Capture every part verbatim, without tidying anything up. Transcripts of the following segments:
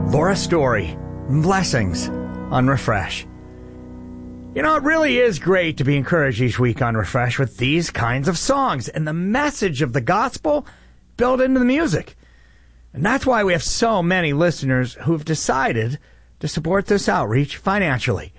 Laura Story, blessings on Refresh. You know, it really is great to be encouraged each week on Refresh with these kinds of songs and the message of the gospel built into the music. And that's why we have so many listeners who've decided to support this outreach financially.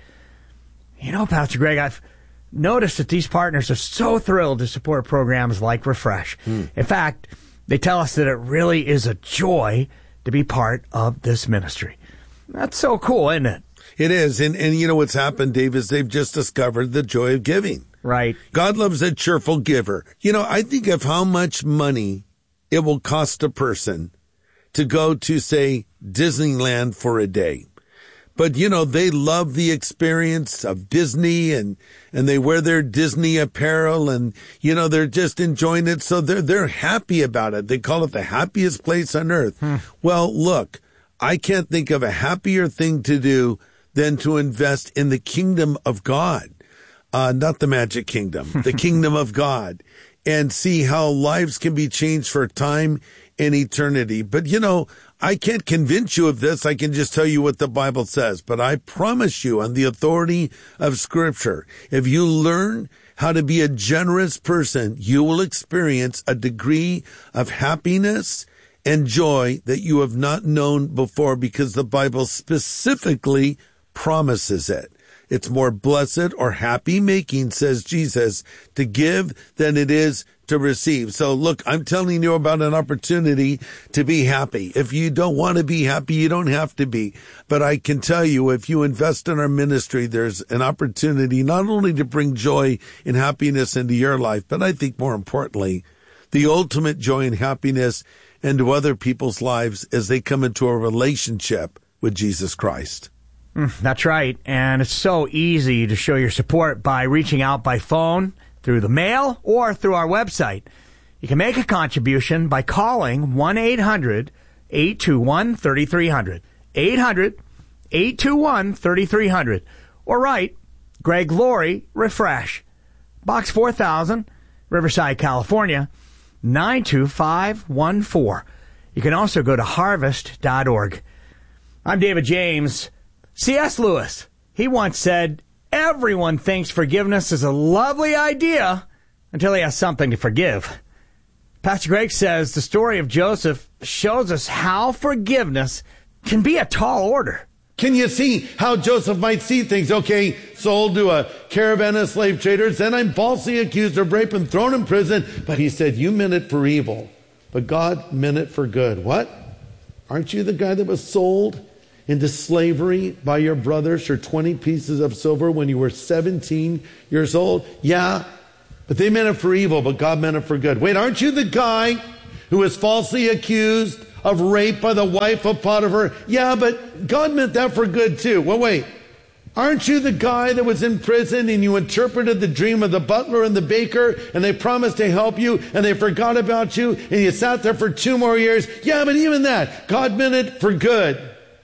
You know, Pastor Greg, I've noticed that these partners are so thrilled to support programs like Refresh. Mm. In fact, they tell us that it really is a joy to be part of this ministry. That's so cool, isn't it? It is. And, and you know what's happened, Dave, is they've just discovered the joy of giving. Right. God loves a cheerful giver. You know, I think of how much money it will cost a person to go to, say, Disneyland for a day. But, you know, they love the experience of Disney and, and they wear their Disney apparel and, you know, they're just enjoying it. So they're, they're happy about it. They call it the happiest place on earth. Hmm. Well, look, I can't think of a happier thing to do than to invest in the kingdom of God. Uh, not the magic kingdom, the kingdom of God, and see how lives can be changed for time and eternity. But, you know, I can't convince you of this. I can just tell you what the Bible says. But I promise you on the authority of Scripture, if you learn how to be a generous person, you will experience a degree of happiness and joy that you have not known before, because the Bible specifically promises it. It's more blessed or happy making, says Jesus, to give than it is to receive. So look, I'm telling you about an opportunity to be happy. If you don't want to be happy, you don't have to be. But I can tell you, if you invest in our ministry, there's an opportunity not only to bring joy and happiness into your life, but I think more importantly, the ultimate joy and happiness into other people's lives as they come into a relationship with Jesus Christ. That's right. And it's so easy to show your support by reaching out by phone, through the mail, or through our website. You can make a contribution by calling one eight hundred eight two one three three zero zero, eight hundred eight two one three three zero zero, or write Greg Laurie, Refresh, Box four thousand, Riverside, California, nine two five one four. You can also go to harvest dot org. I'm David James. C S Lewis, he once said, everyone thinks forgiveness is a lovely idea until he has something to forgive. Pastor Greg says the story of Joseph shows us how forgiveness can be a tall order. Can you see how Joseph might see things? Okay, sold to a caravan of slave traders, then I'm falsely accused of rape and thrown in prison. But he said, you meant it for evil, but God meant it for good. What? Aren't you the guy that was sold into slavery by your brothers for twenty pieces of silver when you were seventeen years old? Yeah, but they meant it for evil, but God meant it for good. Wait, aren't you the guy who was falsely accused of rape by the wife of Potiphar? Yeah, but God meant that for good too. Well, wait, aren't you the guy that was in prison and you interpreted the dream of the butler and the baker and they promised to help you and they forgot about you and you sat there for two more years? Yeah, but even that, God meant it for good.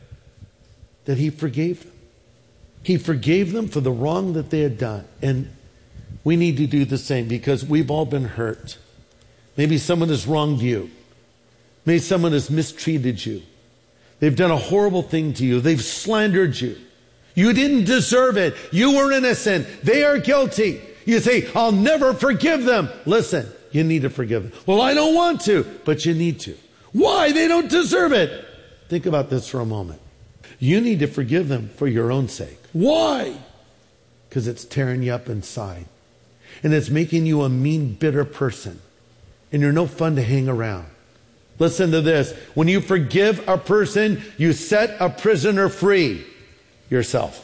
That he forgave them. He forgave them for the wrong that they had done. And we need to do the same because we've all been hurt. Maybe someone has wronged you. Maybe someone has mistreated you. They've done a horrible thing to you. They've slandered you. You didn't deserve it. You were innocent. They are guilty. You say, I'll never forgive them. Listen, you need to forgive them. Well, I don't want to, but you need to. Why? They don't deserve it. Think about this for a moment. You need to forgive them for your own sake. Why? Because it's tearing you up inside. And it's making you a mean, bitter person. And you're no fun to hang around. Listen to this. When you forgive a person, you set a prisoner free. Yourself.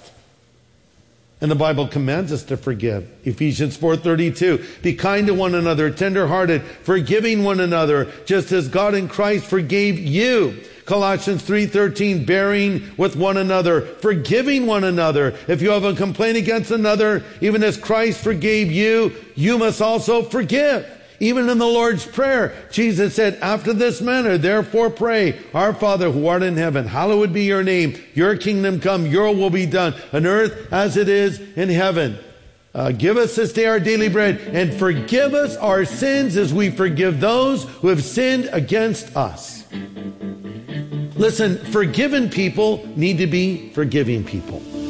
And the Bible commands us to forgive. Ephesians four thirty-two. Be kind to one another, tenderhearted, forgiving one another, just as God in Christ forgave you. Colossians three thirteen, bearing with one another, forgiving one another. If you have a complaint against another, even as Christ forgave you, you must also forgive. Even in the Lord's Prayer, Jesus said, after this manner, therefore pray, our Father who art in heaven, hallowed be your name. Your kingdom come, your will be done on earth as it is in heaven. Uh, give us this day our daily bread and forgive us our sins as we forgive those who have sinned against us. Listen, forgiven people need to be forgiving people.